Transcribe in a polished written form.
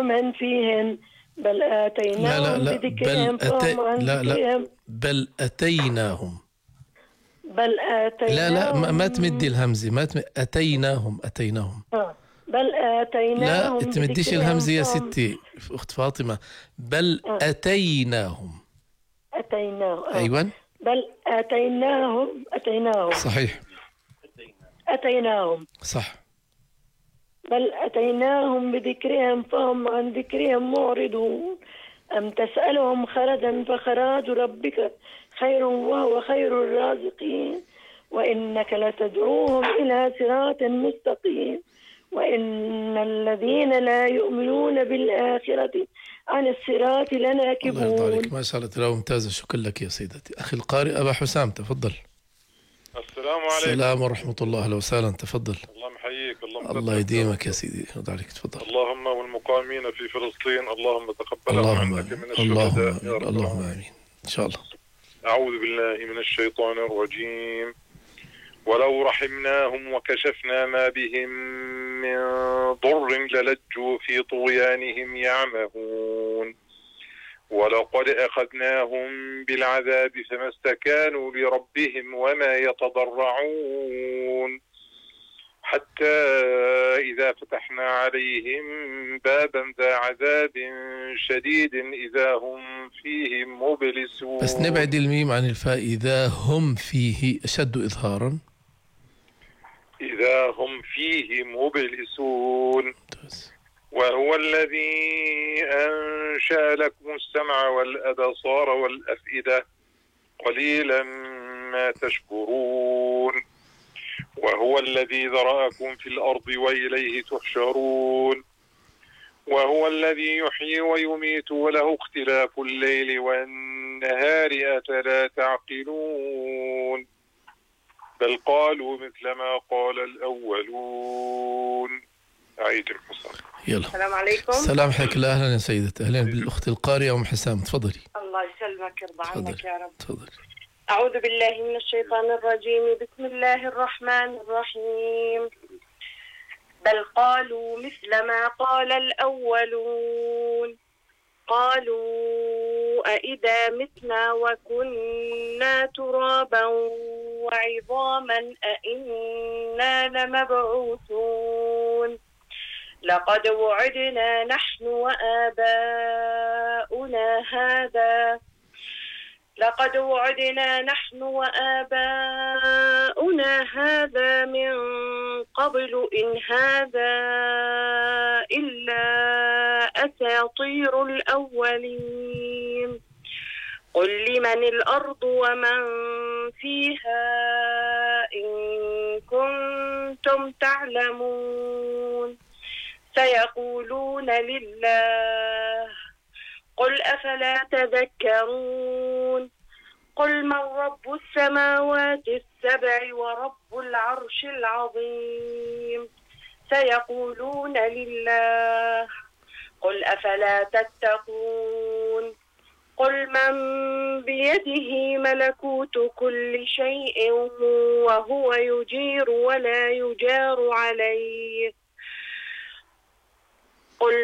من فيهن بل آتيناهم بذكرهم فهم عن ذكرهم. بل أتيناهم. بل آتيناهم. لا ما تمدي الهمزة، ما أتيناهم. بل آتيناهم. لا تمديش الهمزة يا ستي أخت فاطمة. بل أتيناهم. أيوة. بل أتيناهم. صحيح. أتيناهم. صح. بل أتيناهم بذكرهم فهم عن ذكرهم معرضون. أم تسألهم خرجا فخراج ربك خير وهو خير الرازقين. وإنك لتدعوهم إلى صراط مستقيم. وإن الذين لا يؤمنون بالآخرة عن الصراط لناكبون. الله يرضى عليك، ما شاء الله تلاوة ممتازة. شكرا لك يا سيدتي. أخي القارئ أبا حسام تفضل. السلام عليكم. السلام ورحمة الله، أهلا وسهلا، تفضل. الله محييك. الله يديمك يا سيدي، يرضى عليك، تفضل. اللهم والمقامين في فلسطين اللهم تقبلهم عنك من الشهداء يا رب. اللهم آمين إن شاء الله. أعوذ بالله من الشيطان الرجيم. ولو رحمناهم وكشفنا ما بهم من ضر للجوا في طغيانهم يعمهون. ولقد أخذناهم بالعذاب فما استكانوا لربهم وما يتضرعون حتى إذا فتحنا عليهم بابا ذا عذاب شديد إذا هم فيه مبلسون. بس نبعد الميم عن الفاء. إذا هم فيه أشد إظهارا. إذا هم فيه مبلسون. وهو الذي أنشأ لكم السمع والأبصار والأفئدة قليلا ما تشكرون. وهو الذي ذرأكم في الأرض وإليه تحشرون. وهو الذي يحيي ويميت وله اختلاف الليل والنهار أفلا تعقلون. بل قالوا مثل ما قال الأولون. عيد الحسن. يلا. السلام عليكم. السلام حياك الله. أهلا يا سيدتي. أهلا بالأخت القارئة أم حسام، تفضلي. الله يسلمك، يرضى عنك يا رب. تفضلي. أعوذ بالله من الشيطان الرجيم. بسم الله الرحمن الرحيم. بل قالوا مثل ما قال الأولون. قالوا أئذا متنا وكنا ترابا وعظاما أئنا لمبعوثون. لقد وعدنا نحن وآباؤنا هذا من قبل إن هذا إلا أساطير الأولين. قل لمن الأرض ومن فيها إن كنتم تعلمون. سيقولون لله. قل أفلا تذكرون. قل من رب السماوات السبع ورب العرش العظيم. سيقولون لله. قل أفلا تتقون. قل من بيده ملكوت كل شيء وهو يجير ولا يجار عليه